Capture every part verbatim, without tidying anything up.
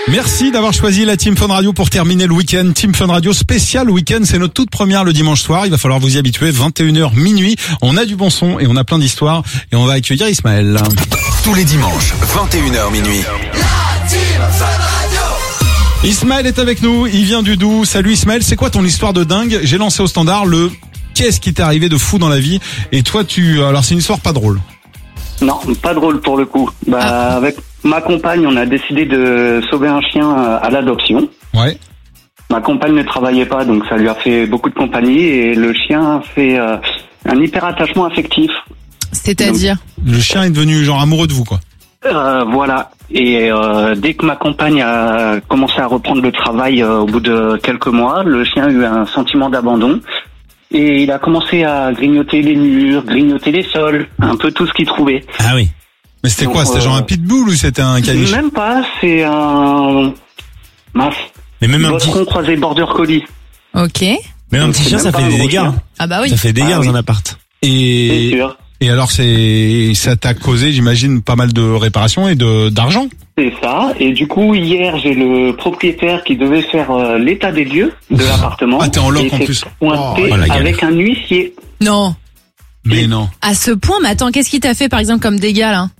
Merci d'avoir choisi la Team Fun Radio pour terminer le week-end. Team Fun Radio spécial week-end, c'est notre toute première le dimanche soir. Il va falloir vous y habituer, vingt et une heures minuit. On a du bon son et on a plein d'histoires. Et on va accueillir Ismaël. Tous les dimanches, vingt et une heures minuit. La Team Fun Radio. Ismaël est avec nous, il vient du Doubs. Salut Ismaël, c'est quoi ton histoire de dingue? J'ai lancé au standard le qu'est-ce qui t'est arrivé de fou dans la vie? Et toi, tu, alors c'est une histoire pas drôle. Non, pas drôle pour le coup. Bah, ah. Avec ma compagne, on a décidé de sauver un chien à l'adoption. Ouais. Ma compagne ne travaillait pas, donc ça lui a fait beaucoup de compagnie et le chien fait euh, un hyper-attachement affectif. C'est-à-dire donc, le chien est devenu genre amoureux de vous, quoi. Euh, voilà. Et euh, dès que ma compagne a commencé à reprendre le travail euh, au bout de quelques mois, le chien a eu un sentiment d'abandon. Et il a commencé à grignoter les murs, grignoter les sols, un peu tout ce qu'il trouvait. Ah oui. Mais c'était donc, quoi? C'était euh, genre un pitbull ou c'était un caniche? Même pas, c'est un... Mince. Mais même un petit... croisé border collie. Ok. Même un petit chien, ça fait des dégâts. Chien. Ah bah oui. Ça fait des dégâts ah, dans oui. un appart. Et... C'est sûr. Et alors, c'est, ça t'a causé, j'imagine, pas mal de réparations et de, d'argent. C'est ça. Et du coup, hier, j'ai le propriétaire qui devait faire euh, l'état des lieux de l'appartement. Ah, t'es en loc en plus. Pointé oh, avec un huissier. Non. Mais et non. À ce point, mais attends, qu'est-ce qu'il t'a fait, par exemple, comme dégâts, là?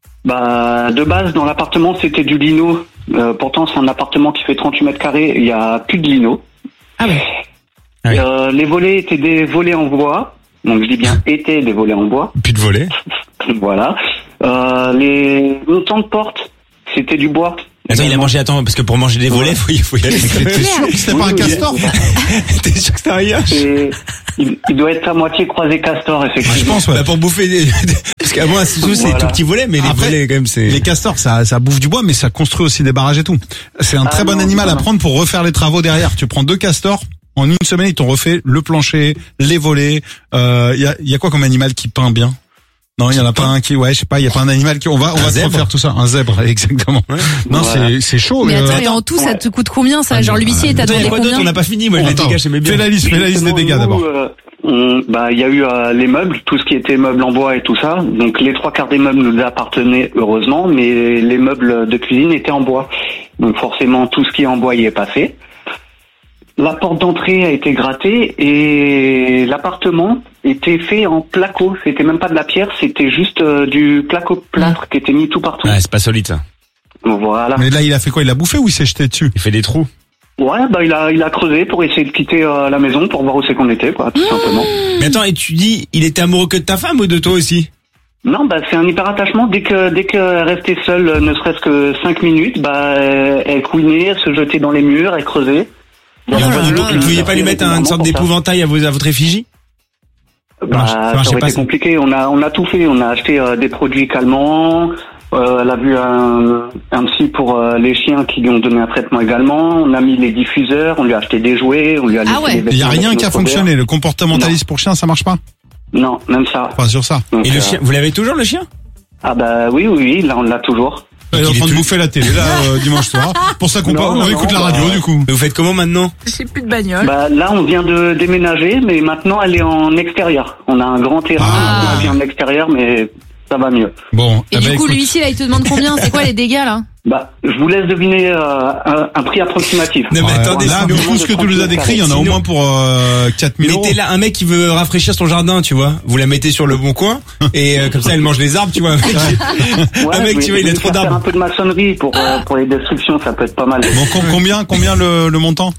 Bah, de base, dans l'appartement, c'était du lino. Euh, pourtant, c'est un appartement qui fait trente-huit mètres carrés. Il y a plus de lino. Ah ouais. Ah oui. Euh, les volets étaient des volets en bois. Donc je dis bien étaient des volets en bois. Plus de volets. Voilà. Euh, les montants de porte, c'était du bois. Attends, il a mangé, attends, parce que pour manger des volets, faut, il faut y aller. T'es sûr que c'était pas un castor? T'es sûr que c'était un yacht? il, il doit être à moitié croisé castor, effectivement. Je pense, ouais. Bah, pour bouffer des, parce qu'avant, c'est voilà. Tout petits volets, mais les Après, volets, quand même, c'est... Les castors, ça, ça bouffe du bois, mais ça construit aussi des barrages et tout. C'est un ah, très non, bon animal non. à prendre pour refaire les travaux derrière. Tu prends deux castors. En une semaine, ils t'ont refait le plancher, les volets. Euh, y a, y a quoi comme animal qui peint bien? Non, il y en a pas un qui, ouais, je sais pas, il y a pas un animal qui, on va, on va te refaire tout ça. Un zèbre, exactement. Ouais. Non, voilà. c'est, c'est chaud. Mais attends, euh... et en tout, ça te coûte combien, ça? Genre, l'huissier, t'as demandé combien? On n'a pas fini, moi, les dégâts, j'aimais bien. Fais la liste, fais la liste des dégâts d'abord. Euh, on, bah, il y a eu euh, les meubles, tout ce qui était meubles en bois et tout ça. Donc, les trois quarts des meubles nous appartenaient, heureusement, mais les meubles de cuisine étaient en bois. Donc, forcément, tout ce qui est en bois y est passé. La porte d'entrée a été grattée et l'appartement était fait en placo. C'était même pas de la pierre, c'était juste euh, du placo-plâtre mmh. qui était mis tout partout. Ouais, c'est pas solide ça. Voilà. Mais là, il a fait quoi? Il a bouffé ou il s'est jeté dessus? Il fait des trous. Ouais, bah il a il a creusé pour essayer de quitter euh, la maison pour voir où c'est qu'on était, quoi, tout mmh. simplement. Mais attends, et tu dis, il était amoureux que de ta femme ou de toi aussi? Non, bah c'est un hyper-attachement. Dès que dès qu'elle restait seule, ne serait-ce que cinq minutes, bah elle couinait, elle se jetait dans les murs, elle creusait. Oh là là, vous ne pouviez pas lui mettre une sorte d'épouvantail à, vos, à votre effigie? Bah, ça, ça aurait été compliqué. On a, on a tout fait. On a acheté euh, des produits calmants. Euh, elle a vu un, un psy pour euh, les chiens qui lui ont donné un traitement également. On a mis les diffuseurs. On lui a acheté des jouets. On lui a laissé ah ouais. des vêtements. Il n'y a rien qui a fonctionné. Le comportementaliste pour chien, ça marche pas? Non, même ça. Pas sur ça. Donc, Et le euh... chien, vous l'avez toujours le chien? Ah bah oui, oui, oui. Là, on l'a toujours. Il est en train de bouffer la télé là euh, dimanche soir. Pour ça qu'on non, on non, écoute non, la radio bah, du coup. Mais vous faites comment maintenant? J'ai plus de bagnole. Bah là on vient de déménager, mais maintenant elle est en extérieur. On a un grand terrain, ah. elle vient en extérieur, mais ça va mieux. Bon. Et eh du ben, coup écoute. l'huissier là il te demande combien? C'est quoi les dégâts là? Bah, je vous laisse deviner euh, un, un prix approximatif. Non, mais ouais, attendez, là, sinon, tout ce que tu nous as décrit, il y en a au moins pour euh, quatre mille euros. Mettez là un mec qui veut rafraîchir son jardin, tu vois. Vous la mettez sur le bon coin et euh, comme ça elle mange les arbres, tu vois. Ouais, un mec, tu vois, il a trop d'arbres. Faire un peu de maçonnerie pour euh, pour les destructions, ça peut être pas mal. Bon, combien combien le, le montant?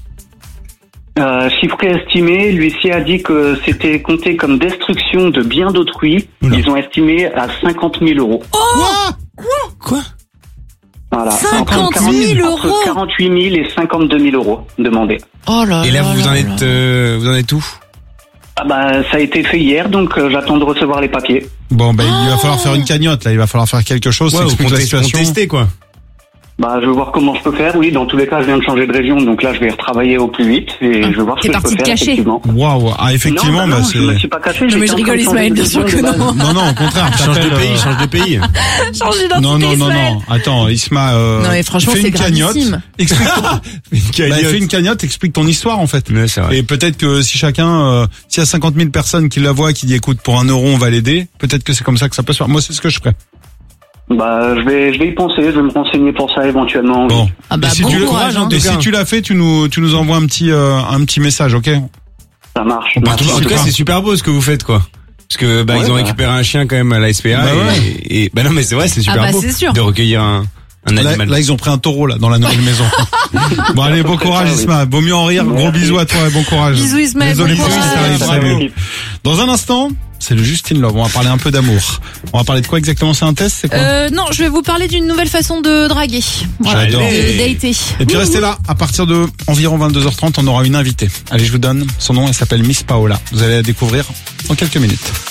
Euh, chiffré estimé, l'huissier a dit que c'était compté comme destruction de biens d'autrui. Oula. Ils ont estimé à cinquante mille euros. Oh Quoi? Quoi? Quoi? Voilà. cinquante mille euros. Entre quarante-huit mille et cinquante-deux mille euros demandés. Oh là. Et là, là vous là en là. êtes, euh, vous en êtes où? Ah bah ça a été fait hier, donc euh, j'attends de recevoir les papiers. Bon, ben il va falloir faire une cagnotte là. Il va falloir faire quelque chose. Ouais, T'expliques vous la comptez- situation. contester, quoi. Bah, je vais voir comment je peux faire. Oui, dans tous les cas, je viens de changer de région, donc là, je vais retravailler au plus vite et je vais voir ce T'es que je peux parti te faire. cacher. Effectivement. Waouh. Ah effectivement, non, bah bah, non, c'est. je me suis pas caché. Non mais j'étais je en train rigole de changer Ismaël, de bien sûr que région de non. base. Non non, au contraire. Change de t'appelles, pays, euh, change de pays. Change d'identité Non non non Ismaël. non. Attends, Isma. Euh, Non, mais franchement, fais c'est une cagnotte. gravissime. Explique. Une Bah, cagnotte. fais une cagnotte. Explique ton histoire en fait. Ouais, c'est vrai. Et peut-être que si chacun, euh, s'il y a cinquante mille personnes qui la voient, qui dit écoute pour un euro on va l'aider, peut-être que c'est comme ça que ça peut se faire. Moi c'est ce que je ferais. Bah, je vais, je vais y penser, je vais me renseigner pour ça éventuellement. Bon. Ah bah, et si bon tu le- courage, hein. et si tu l'as fait, tu nous, tu nous envoies un petit, euh, un petit message, ok? Ça marche. En tout, Merci. en tout cas, c'est super beau ce que vous faites, quoi. Parce que bah Ouais, ils ont bah. récupéré un chien quand même à la S P A Bah et, ouais. et- bah non mais c'est vrai, c'est super Ah bah, beau c'est sûr. de recueillir un, un Là, animal. là, ils ont pris un taureau, là, dans la nouvelle maison. Bon, allez, bon courage, ça, oui. Isma. Vaut mieux en rire. Gros Merci. bisous à toi et bon courage. Bisous, Ismaël, Désolé, bon bisous, courage. ça arrive, Salut, salut. l'équipe. Dans un instant, c'est le Justine Love. On va parler un peu d'amour. On va parler de quoi exactement? C'est un test? C'est quoi? Euh, non, je vais vous parler d'une nouvelle façon de draguer. Voilà, J'adore. de dater. Et puis restez là, à partir de environ vingt-deux heures trente, on aura une invitée. Allez, je vous donne son nom, elle s'appelle Miss Paola. Vous allez la découvrir dans quelques minutes.